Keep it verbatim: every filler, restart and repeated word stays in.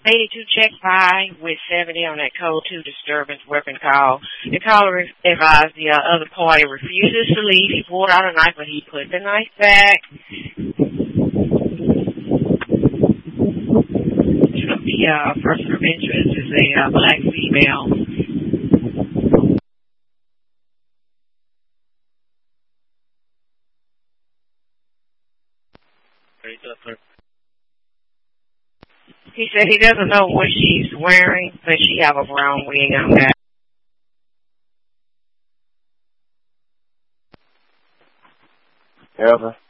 eighty-two check five with seventy on that code two disturbance weapon call. The caller advised the uh, other party refuses to leave. He pulled out a knife, but he put the knife back. The uh, person of interest is a uh, black female. He said he doesn't know what she's wearing, but she have a brown wig on that. Elva?